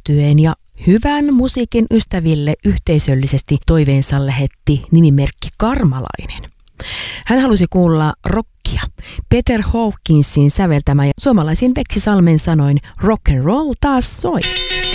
Yhtyen ja hyvän musiikin ystäville yhteisöllisesti toiveensa lähetti nimimerkki Karmalainen. Hän halusi kuulla rockia. Peter Hawkinsin säveltämä ja suomalaisin Veksi Salmen sanoin rock and roll taas soi.